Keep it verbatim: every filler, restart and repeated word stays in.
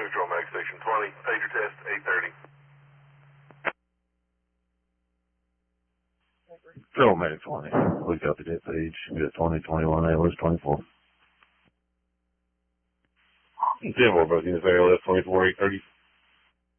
neutral, Mag Station twenty, pager test, eight thirty. Control Mag twenty. We copied that page. We got twenty, twenty-one, A L S twenty-four. ten four, both units A L S twenty-four, eight thirty.